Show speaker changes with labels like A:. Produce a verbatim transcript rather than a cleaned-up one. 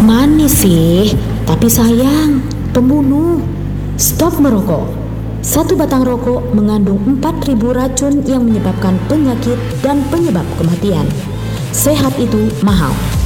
A: Manis sih, tapi sayang, pembunuh. Stop merokok. Satu batang rokok mengandung empat ribu racun yang menyebabkan penyakit dan penyebab kematian. Sehat itu mahal.